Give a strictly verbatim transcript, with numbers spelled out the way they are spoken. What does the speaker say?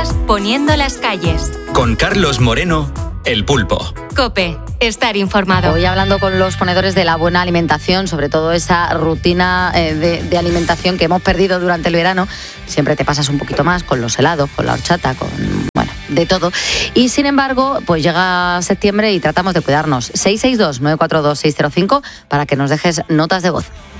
días poniendo las calles. Con Carlos Moreno, El Pulpo. COPE, estar informado. Hoy hablando con los ponedores de la buena alimentación, sobre todo esa rutina eh, de, de alimentación que hemos perdido durante el verano. Siempre te pasas un poquito más con los helados, con la horchata, con, bueno, de todo. Y sin embargo, pues llega septiembre y tratamos de cuidarnos. seis seis dos, nueve cuatro dos, seis cero cinco para que nos dejes notas de voz.